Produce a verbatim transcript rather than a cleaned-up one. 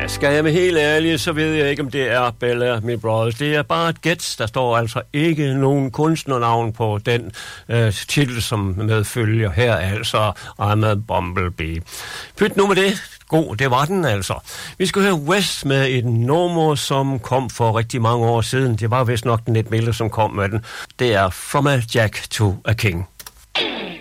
Skal jeg være helt ærlig, så ved jeg ikke, om det er Bell of Me Brothers. Det er bare et gæt. Der står altså ikke nogen kunstnernavn på den øh, titel, som medfølger her, altså I'm a Bumblebee. Pyt nu med det. God, det var den altså. Vi skal høre West med et nummer, som kom for rigtig mange år siden. Det var vist nok den et mille, som kom med den. Det er From a Jack to a King.